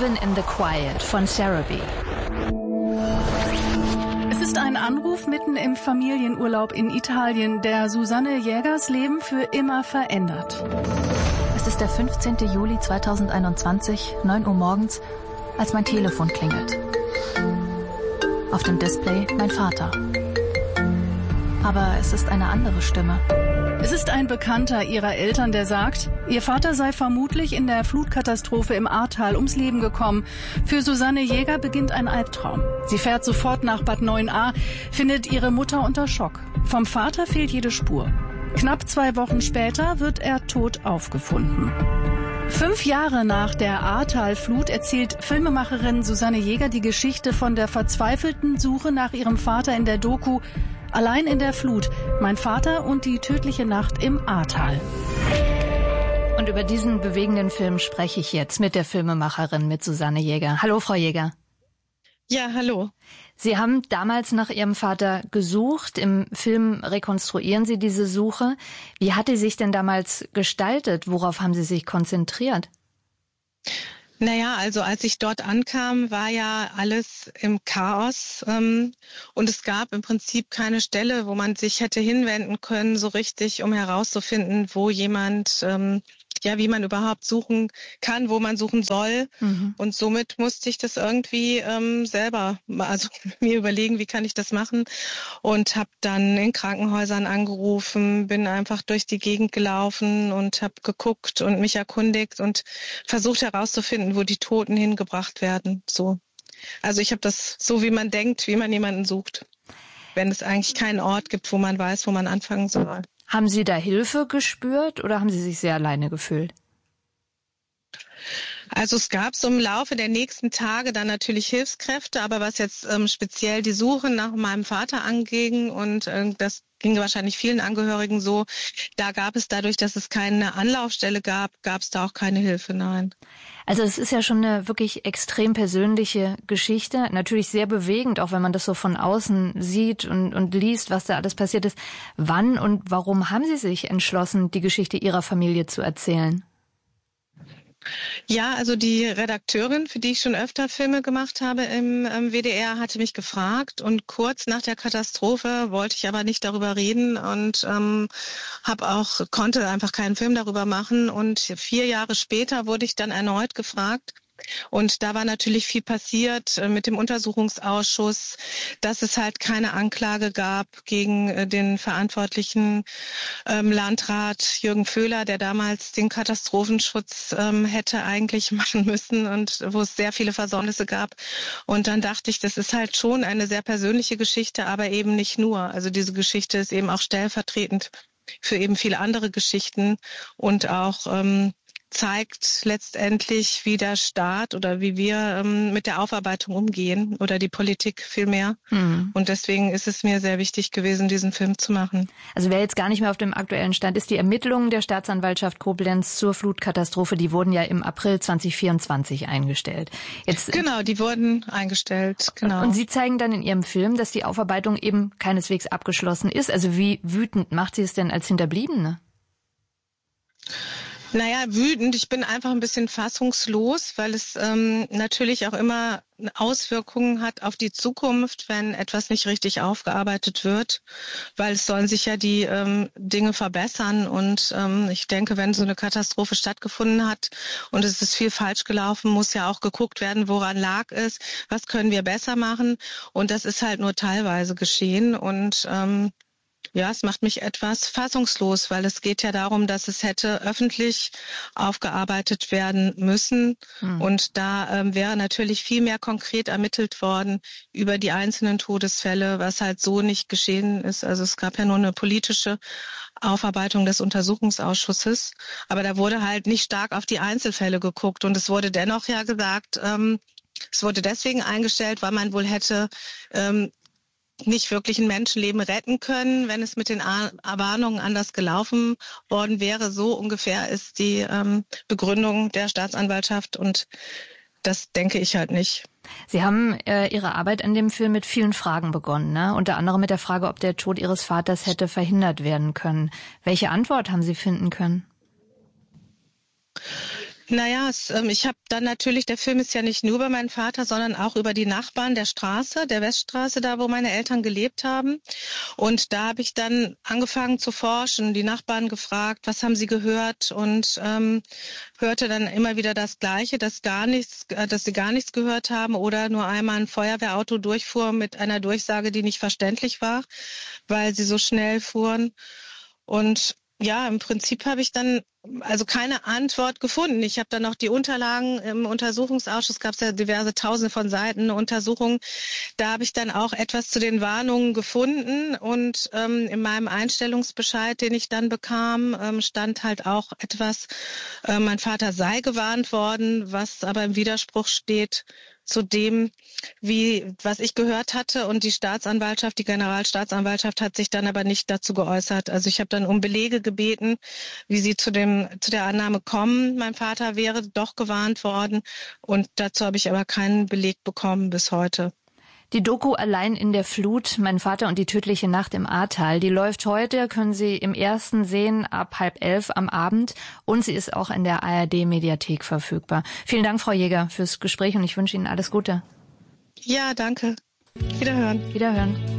Heaven in the Quiet von Sarabi. Es ist ein Anruf mitten im Familienurlaub in Italien, der Susanne Jägers Leben für immer verändert. Es ist der 15. Juli 2021, 9 Uhr morgens, als mein Telefon klingelt. Auf dem Display mein Vater. Aber es ist eine andere Stimme. Es ist ein Bekannter ihrer Eltern, der sagt, ihr Vater sei vermutlich in der Flutkatastrophe im Ahrtal ums Leben gekommen. Für Susanne Jäger beginnt ein Albtraum. Sie fährt sofort nach Bad Neuenahr, findet ihre Mutter unter Schock. Vom Vater fehlt jede Spur. Knapp 2 Wochen später wird er tot aufgefunden. 5 Jahre nach der Ahrtal-Flut erzählt Filmemacherin Susanne Jäger die Geschichte von der verzweifelten Suche nach ihrem Vater in der Doku Allein in der Flut, mein Vater und die tödliche Nacht im Ahrtal. Und über diesen bewegenden Film spreche ich jetzt mit der Filmemacherin, mit Susanne Jäger. Hallo, Frau Jäger. Ja, hallo. Sie haben damals nach Ihrem Vater gesucht. Im Film rekonstruieren Sie diese Suche. Wie hat die sich denn damals gestaltet? Worauf haben Sie sich konzentriert? Naja, also als ich dort ankam, war ja alles im Chaos und es gab im Prinzip keine Stelle, wo man sich hätte hinwenden können, so richtig, um herauszufinden, wo jemand, wie man überhaupt suchen kann, wo man suchen soll. Und somit musste ich das irgendwie selber, also mir überlegen, wie kann ich das machen, und habe dann in Krankenhäusern angerufen, bin einfach durch die Gegend gelaufen und habe geguckt und mich erkundigt und versucht herauszufinden, wo die Toten hingebracht werden. So. Also ich habe das so, wie man denkt, wie man jemanden sucht, wenn es eigentlich keinen Ort gibt, wo man weiß, wo man anfangen soll. Haben Sie da Hilfe gespürt oder haben Sie sich sehr alleine gefühlt? Also es gab so im Laufe der nächsten Tage dann natürlich Hilfskräfte, aber was jetzt speziell die Suche nach meinem Vater anging, und das ging wahrscheinlich vielen Angehörigen so, da gab es dadurch, dass es keine Anlaufstelle gab, gab es da auch keine Hilfe, nein. Also es ist ja schon eine wirklich extrem persönliche Geschichte, natürlich sehr bewegend, auch wenn man das so von außen sieht und liest, was da alles passiert ist. Wann und warum haben Sie sich entschlossen, die Geschichte Ihrer Familie zu erzählen? Ja, also die Redakteurin, für die ich schon öfter Filme gemacht habe im WDR, hatte mich gefragt, und kurz nach der Katastrophe wollte ich aber nicht darüber reden und konnte einfach keinen Film darüber machen, und 4 Jahre später wurde ich dann erneut gefragt. Und da war natürlich viel passiert mit dem Untersuchungsausschuss, dass es halt keine Anklage gab gegen den verantwortlichen Landrat Jürgen Föhler, der damals den Katastrophenschutz hätte eigentlich machen müssen und wo es sehr viele Versäumnisse gab. Und dann dachte ich, das ist halt schon eine sehr persönliche Geschichte, aber eben nicht nur. Also diese Geschichte ist eben auch stellvertretend für eben viele andere Geschichten und auch zeigt letztendlich, wie der Staat oder wie wir mit der Aufarbeitung umgehen, oder die Politik vielmehr. Und deswegen ist es mir sehr wichtig gewesen, diesen Film zu machen. Also wer jetzt gar nicht mehr auf dem aktuellen Stand ist, die Ermittlungen der Staatsanwaltschaft Koblenz zur Flutkatastrophe, die wurden ja im April 2024 eingestellt. Genau, die wurden eingestellt, genau. Und Sie zeigen dann in Ihrem Film, dass die Aufarbeitung eben keineswegs abgeschlossen ist. Also wie wütend macht Sie es denn als Hinterbliebene? Naja, wütend. Ich bin einfach ein bisschen fassungslos, weil es natürlich auch immer Auswirkungen hat auf die Zukunft, wenn etwas nicht richtig aufgearbeitet wird, weil es sollen sich ja die Dinge verbessern, und ich denke, wenn so eine Katastrophe stattgefunden hat und es ist viel falsch gelaufen, muss ja auch geguckt werden, woran lag es, was können wir besser machen, und das ist halt nur teilweise geschehen, und ja, es macht mich etwas fassungslos, weil es geht ja darum, dass es hätte öffentlich aufgearbeitet werden müssen. Und da wäre natürlich viel mehr konkret ermittelt worden über die einzelnen Todesfälle, was halt so nicht geschehen ist. Also es gab ja nur eine politische Aufarbeitung des Untersuchungsausschusses, aber da wurde halt nicht stark auf die Einzelfälle geguckt. Und es wurde dennoch ja gesagt, es wurde deswegen eingestellt, weil man wohl hätte nicht wirklich ein Menschenleben retten können, wenn es mit den Warnungen anders gelaufen worden wäre. So ungefähr ist die Begründung der Staatsanwaltschaft, und das denke ich halt nicht. Sie haben Ihre Arbeit an dem Film mit vielen Fragen begonnen, ne? Unter anderem mit der Frage, ob der Tod Ihres Vaters hätte verhindert werden können. Welche Antwort haben Sie finden können? Naja, ich habe dann natürlich, der Film ist ja nicht nur über meinen Vater, sondern auch über die Nachbarn der Straße, der Weststraße, da wo meine Eltern gelebt haben. Und da habe ich dann angefangen zu forschen, die Nachbarn gefragt, was haben sie gehört, und hörte dann immer wieder das Gleiche, dass sie gar nichts gehört haben oder nur einmal ein Feuerwehrauto durchfuhr mit einer Durchsage, die nicht verständlich war, weil sie so schnell fuhren. Und ja, im Prinzip habe ich dann also keine Antwort gefunden. Ich habe dann noch die Unterlagen im Untersuchungsausschuss, gab es ja diverse Tausende von Seiten Untersuchungen. Da habe ich dann auch etwas zu den Warnungen gefunden, und in meinem Einstellungsbescheid, den ich dann bekam, stand halt auch etwas, mein Vater sei gewarnt worden, was aber im Widerspruch steht zu dem, was ich gehört hatte, und die Staatsanwaltschaft, die Generalstaatsanwaltschaft hat sich dann aber nicht dazu geäußert. Also ich habe dann um Belege gebeten, wie sie zu der Annahme kommen, mein Vater wäre doch gewarnt worden, und dazu habe ich aber keinen Beleg bekommen bis heute. Die Doku Allein in der Flut, mein Vater und die tödliche Nacht im Ahrtal, die läuft heute, können Sie im Ersten sehen, ab 10:30 am Abend, und sie ist auch in der ARD-Mediathek verfügbar. Vielen Dank, Frau Jäger, fürs Gespräch, und ich wünsche Ihnen alles Gute. Ja, danke. Wiederhören. Wiederhören.